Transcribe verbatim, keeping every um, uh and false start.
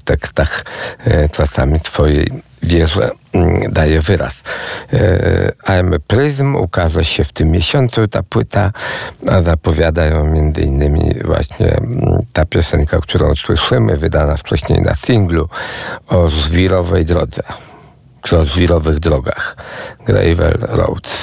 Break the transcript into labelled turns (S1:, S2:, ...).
S1: tekstach czasami twojej wierze daje wyraz. A M Prism ukaże się w tym miesiącu, ta płyta, a zapowiada ją między innymi właśnie ta piosenka, którą słyszymy, wydana wcześniej na singlu o żwirowej drodze, czy o żwirowych drogach, Gravel Roads.